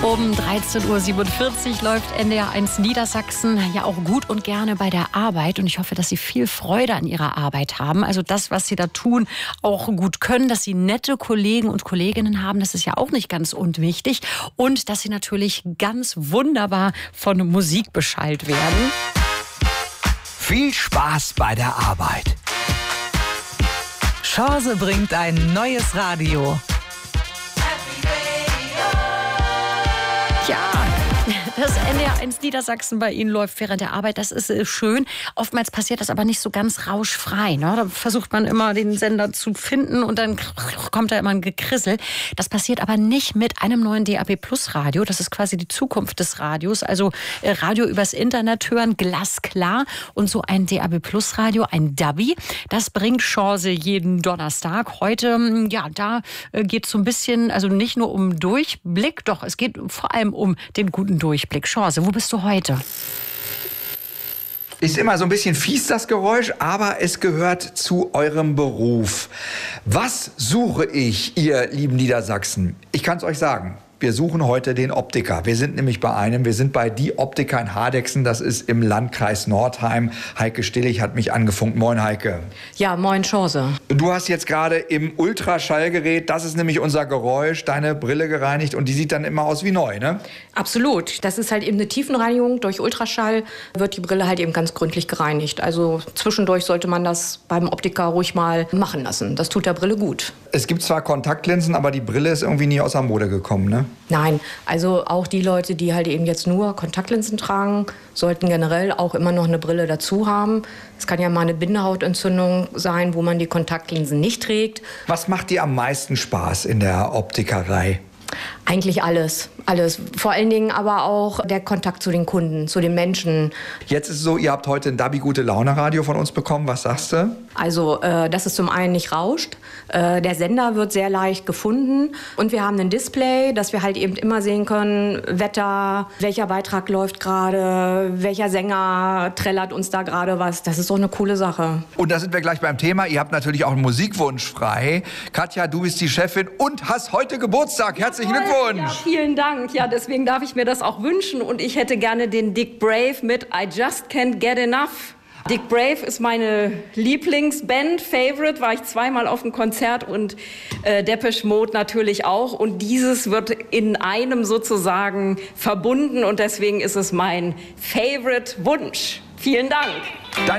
Um 13.47 Uhr läuft NDR 1 Niedersachsen ja auch gut und gerne bei der Arbeit. Und ich hoffe, dass Sie viel Freude an Ihrer Arbeit haben. Also das, was Sie da tun, auch gut können. Dass Sie nette Kollegen und Kolleginnen haben, das ist ja auch nicht ganz unwichtig. Und dass Sie natürlich ganz wunderbar von Musik beschallt werden. Viel Spaß bei der Arbeit. Chance bringt ein neues Radio. Ja, das NDR 1 Niedersachsen bei Ihnen läuft während der Arbeit, das ist schön. Oftmals passiert das aber nicht so ganz rauschfrei. Ne? Da versucht man immer, den Sender zu finden und dann kommt da immer ein Gekrissel. Das passiert aber nicht mit einem neuen DAB+ Radio. Das ist quasi die Zukunft des Radios. Also Radio übers Internet hören, glasklar. Und so ein DAB+ Radio, ein Dubby, das bringt Chance jeden Donnerstag. Heute, ja, da geht es so ein bisschen, also nicht nur um Durchblick, doch, es geht vor allem um den guten Durchblick. Chance, wo bist du heute? Ist immer so ein bisschen fies, das Geräusch, aber es gehört zu eurem Beruf. Was suche ich, ihr lieben Niedersachsen? Ich kann es euch sagen. Wir suchen heute den Optiker. Wir sind nämlich wir sind bei Die Optiker in Hardegsen. Das ist im Landkreis Nordheim. Heike Stillig hat mich angefunkt. Moin, Heike. Ja, moin, Chance. Du hast jetzt gerade im Ultraschallgerät, das ist nämlich unser Geräusch, deine Brille gereinigt und die sieht dann immer aus wie neu, ne? Absolut. Das ist halt eben eine Tiefenreinigung. Durch Ultraschall wird die Brille halt eben ganz gründlich gereinigt. Also zwischendurch sollte man das beim Optiker ruhig mal machen lassen. Das tut der Brille gut. Es gibt zwar Kontaktlinsen, aber die Brille ist irgendwie nie aus der Mode gekommen, ne? Nein, also auch die Leute, die halt eben jetzt nur Kontaktlinsen tragen, sollten generell auch immer noch eine Brille dazu haben. Es kann ja mal eine Bindehautentzündung sein, wo man die Kontaktlinsen nicht trägt. Was macht dir am meisten Spaß in der Optikerei? Eigentlich alles. Alles. Vor allen Dingen aber auch der Kontakt zu den Kunden, zu den Menschen. Jetzt ist es so, ihr habt heute ein Dubby Gute Laune Radio von uns bekommen. Was sagst du? Also, dass es zum einen nicht rauscht. Der Sender wird sehr leicht gefunden. Und wir haben ein Display, dass wir halt eben immer sehen können, Wetter, welcher Beitrag läuft gerade, welcher Sänger trällert uns da gerade was. Das ist doch eine coole Sache. Und da sind wir gleich beim Thema. Ihr habt natürlich auch einen Musikwunsch frei. Katja, du bist die Chefin und hast heute Geburtstag. Herzlichen Glückwunsch. Ja, vielen Dank. Ja, deswegen darf ich mir das auch wünschen. Und ich hätte gerne den Dick Brave mit I Just Can't Get Enough. Dick Brave ist meine Lieblingsband, Favorite, war ich zweimal auf dem Konzert und Depeche Mode natürlich auch. Und dieses wird in einem sozusagen verbunden und deswegen ist es mein Favorite-Wunsch. Vielen Dank.